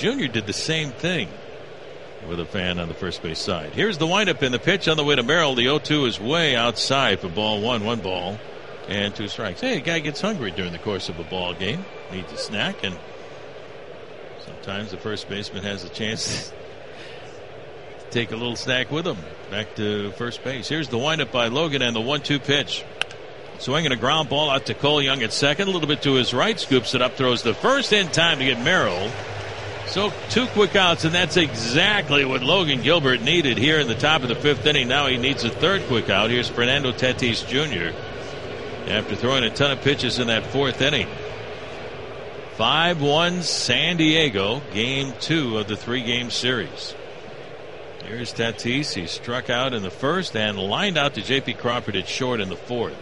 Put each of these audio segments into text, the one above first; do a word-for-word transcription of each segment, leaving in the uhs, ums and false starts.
Junior did the same thing with a fan on the first base side. Here's the windup in the pitch on the way to Merrill. The oh two is way outside for ball one. One ball and two strikes. Hey, a guy gets hungry during the course of a ball game. Needs a snack, and sometimes the first baseman has a chance to take a little snack with him. Back to first base. Here's the windup by Logan and the one two pitch. Swinging a ground ball out to Cole Young at second. A little bit to his right. Scoops it up. Throws the first in time to get Merrill. So two quick outs, and that's exactly what Logan Gilbert needed here in the top of the fifth inning. Now he needs a third quick out. Here's Fernando Tatis Junior after throwing a ton of pitches in that fourth inning. five one San Diego, game two of the three-game series. Here's Tatis. He struck out in the first and lined out to J P Crawford at short in the fourth.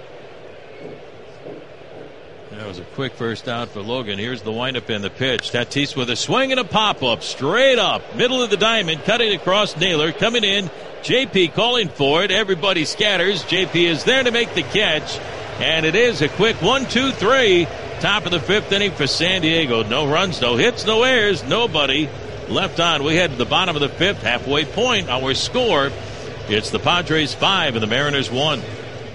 That was a quick first out for Logan. Here's the windup and the pitch. Tatis with a swing and a pop-up. Straight up. Middle of the diamond. Cutting across Naylor. Coming in. J P calling for it. Everybody scatters. J P is there to make the catch. And it is a quick one, two, three. Top of the fifth inning for San Diego. No runs, no hits, no errors. Nobody left on. We head to the bottom of the fifth. Halfway point. Our score. It's the Padres five and the Mariners one.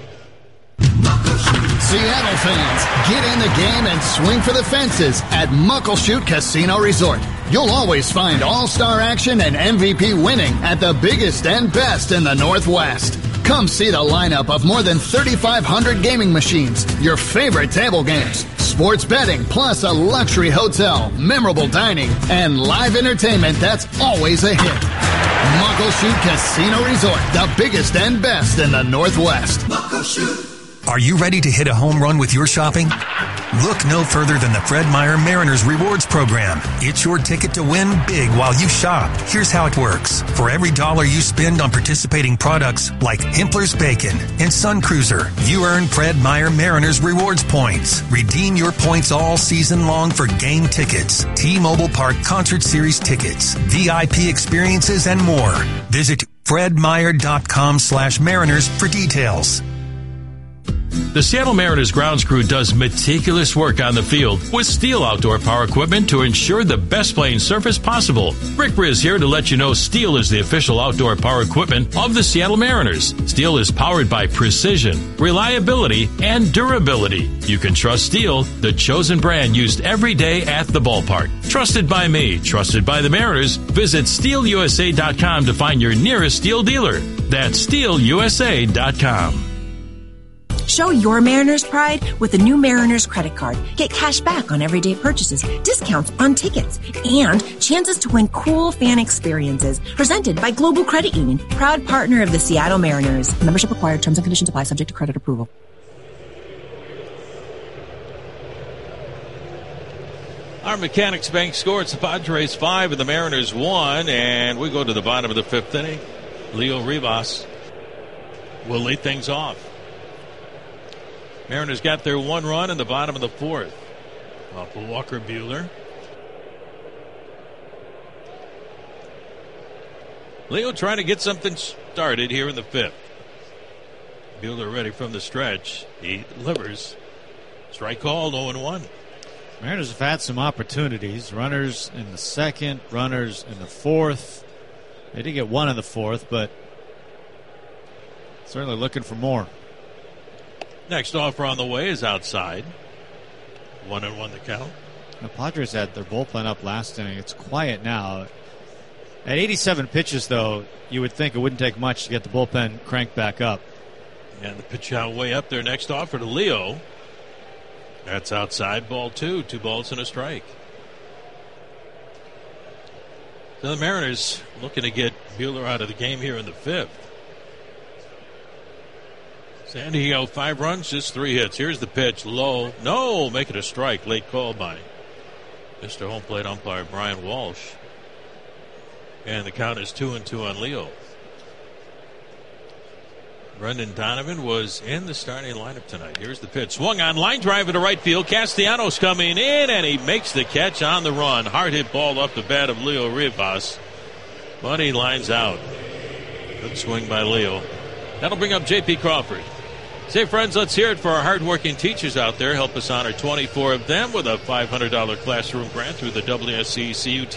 Seattle fans, get in the game and swing for the fences at Muckleshoot Casino Resort. You'll always find all-star action and M V P winning at the biggest and best in the Northwest. Come see the lineup of more than thirty-five hundred gaming machines, your favorite table games, sports betting, plus a luxury hotel, memorable dining, and live entertainment that's always a hit. Muckleshoot Casino Resort, the biggest and best in the Northwest. Muckleshoot. Are you ready to hit a home run with your shopping? Look no further than the Fred Meyer Mariners Rewards Program. It's your ticket to win big while you shop. Here's how it works. For every dollar you spend on participating products like Himpler's Bacon and Sun Cruiser, you earn Fred Meyer Mariners Rewards points. Redeem your points all season long for game tickets, T-Mobile Park Concert Series tickets, V I P experiences, and more. Visit fredmeyer.com slash mariners for details. The Seattle Mariners grounds crew does meticulous work on the field with Steel outdoor power equipment to ensure the best playing surface possible. Rick Briz here to let you know Steel is the official outdoor power equipment of the Seattle Mariners. Steel is powered by precision, reliability, and durability. You can trust Steel, the chosen brand used every day at the ballpark. Trusted by me, trusted by the Mariners. Visit steel u s a dot com to find your nearest Steel dealer. That's steel u s a dot com. Show your Mariners pride with the new Mariners credit card. Get cash back on everyday purchases, discounts on tickets, and chances to win cool fan experiences. Presented by Global Credit Union, proud partner of the Seattle Mariners. Membership required. Terms and conditions apply. Subject to credit approval. Our Mechanics Bank score. It's the Padres five and the Mariners one. And we go to the bottom of the fifth inning. Leo Rivas will lead things off. Mariners got their one run in the bottom of the fourth. Off of Walker Buehler. Leo trying to get something started here in the fifth. Buehler ready from the stretch. He delivers. Strike called, oh and one. Mariners have had some opportunities. Runners in the second, runners in the fourth. They did get one in the fourth, but certainly looking for more. Next offer on the way is outside. One and one to count. The Padres had their bullpen up last inning. It's quiet now. At eighty-seven pitches, though, you would think it wouldn't take much to get the bullpen cranked back up. And the pitch out way up there. Next offer to Leo. That's outside, ball two. Two balls and a strike. So the Mariners looking to get Buehler out of the game here in the fifth. San Diego, five runs, just three hits. Here's the pitch, low. No, make it a strike. Late call by Mister Home Plate umpire Brian Walsh. And the count is two and two on Leo. Brendan Donovan was in the starting lineup tonight. Here's the pitch. Swung on, line drive into right field. Castellanos coming in, and he makes the catch on the run. Hard hit ball off the bat of Leo Rivas. But he lines out. Good swing by Leo. That'll bring up J P Crawford. Say, friends, let's hear it for our hardworking teachers out there. Help us honor twenty-four of them with a five hundred dollars classroom grant through the W S C C U T